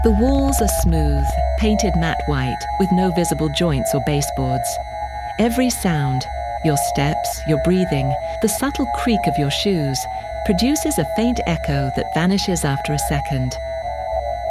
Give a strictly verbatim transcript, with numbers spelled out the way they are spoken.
The walls are smooth, painted matte white, with no visible joints or baseboards. Every sound, your steps, your breathing, the subtle creak of your shoes, produces a faint echo that vanishes after a second,